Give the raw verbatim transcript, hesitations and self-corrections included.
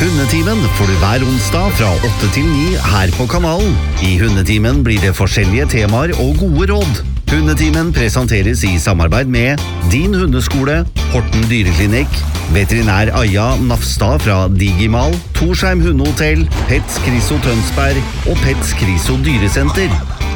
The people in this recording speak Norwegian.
Hundetimen får du hver onsdag fra åtte til ni her på kanalen. I Hundetimen blir det forskjellige temaer og gode råd. Hundetimen presenteres i samarbeid med Din Hundeskole, Horten Dyreklinikk, Veterinær Aja Nafstad fra Digimal, Torsheim Hundehotell, Pets Kriso Tønsberg og Pets Kriso Dyresenter.